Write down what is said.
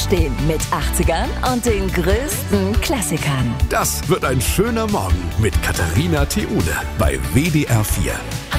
Aufstehen mit 80ern und den größten Klassikern. Das wird ein schöner Morgen mit Katharina Theune bei WDR 4.